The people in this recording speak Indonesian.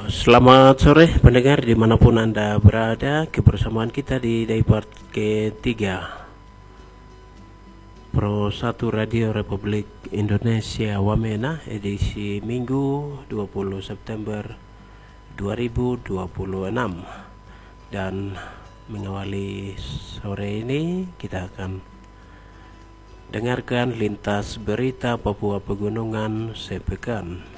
Selamat sore pendengar dimanapun Anda berada. Kebersamaan kita di Daypart ketiga Pro 1 Radio Republik Indonesia Wamena, edisi Minggu 20 September 2026. Dan mengawali sore ini kita akan dengarkan lintas berita Papua Pegunungan sepekan.